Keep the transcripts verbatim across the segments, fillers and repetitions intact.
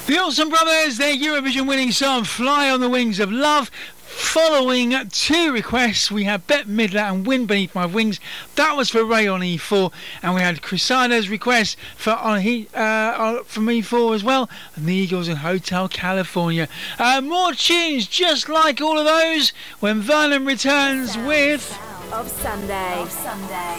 The Olsen Brothers, their Eurovision winning song Fly on the Wings of Love. Following two requests, we had Bette Midler and Wind Beneath My Wings. That was for Ray on E four. And we had Crisada's request for on he, uh, from E four as well. And the Eagles in Hotel California. Uh, more tunes just like all of those when Vernon returns Sound with... Of Sunday. Of Sunday.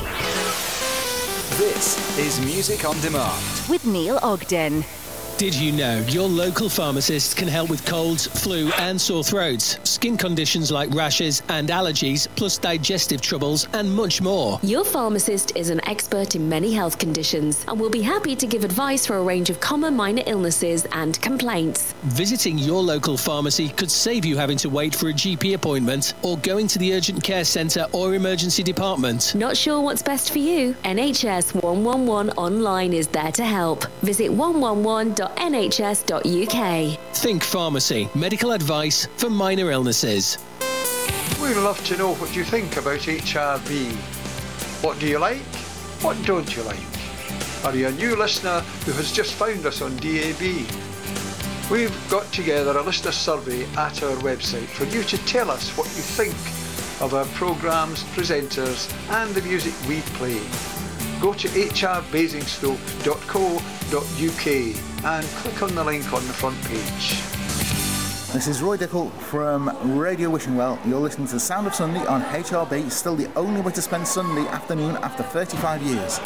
This is Music on Demand With Neil Ogden. Did you know your local pharmacist can help with colds, flu and sore throats, skin conditions like rashes and allergies, plus digestive troubles and much more? Your pharmacist is an expert in many health conditions and will be happy to give advice for a range of common minor illnesses and complaints. Visiting your local pharmacy could save you having to wait for a G P appointment or going to the urgent care centre or emergency department. Not sure what's best for you? N H S one one one online is there to help. Visit one one one dot n h s dot u k. Think pharmacy, medical advice for minor illnesses. We'd love to know what you think about H R V. What do you like? What don't you like? Are you a new listener who has just found us on D A B? We've got together a listener survey at our website for you to tell us what you think of our programmes, presenters and the music we play. Go to h r basingstoke dot co dot u k and click on the link on the front page. This is Roy Dickel from Radio Wishing Well. You're listening to The Sound of Sunday on H R B, still the only way to spend Sunday afternoon after thirty-five years.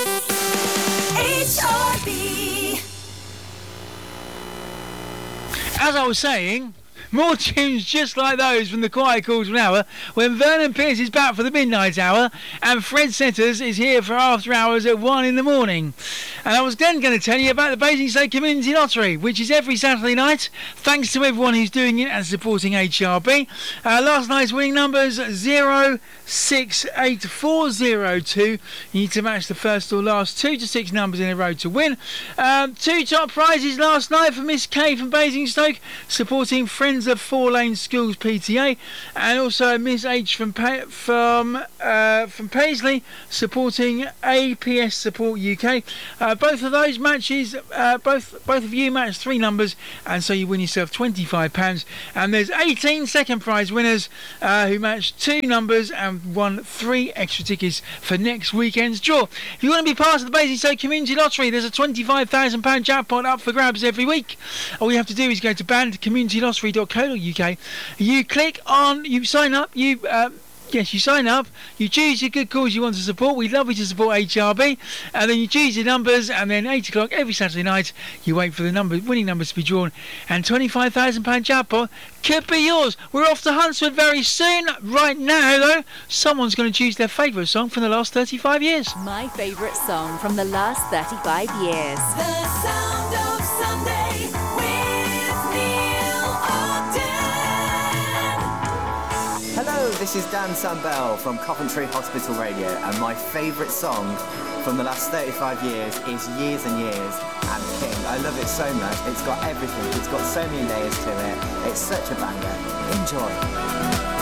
H R B. As I was saying, more tunes just like those from the Quiet Calls of an Hour when Vernon Pierce is back for the midnight hour and Fred Setters is here for after hours at one in the morning. And I was then going to tell you about the Basingstoke Community Lottery, which is every Saturday night. Thanks to everyone who's doing it and supporting H R B. Uh, last night's winning numbers zero six eight four zero two. You need to match the first or last two to six numbers in a row to win. Um, two top prizes last night for Miss Kay from Basingstoke, supporting Friends of Four Lane Schools P T A, and also Miss H from pa- from uh, from Paisley, supporting A P S Support U K. Uh, both of those matches, uh, both both of you matched three numbers, and so you win yourself twenty-five pounds. And there's eighteen second prize winners uh, who matched two numbers and won three extra tickets for next weekend's draw. If you want to be part of the Basingstoke Community Lottery, there's a twenty-five thousand pounds jackpot up for grabs every week. All you have to do is go to band community lottery dot co dot u k. You click on, you sign up, you uh, yes, you sign up, you choose your good cause you want to support. We'd love you to support H R B, and then you choose your numbers, and then eight o'clock every Saturday night you wait for the number winning numbers to be drawn, and twenty-five thousand pounds jackpot could be yours. We're off to Huntsford very soon. Right now though, someone's going to choose their favourite song from the last thirty-five years. My favourite song from the last thirty-five years. The Sound of Sunday with Neil Ogden. Hello, this is Dan Sambell from Coventry Hospital Radio, and my favourite song from the last thirty-five years is Years and Years and King. I love it so much. It's got everything. It's got so many layers to it. It's such a banger. Enjoy.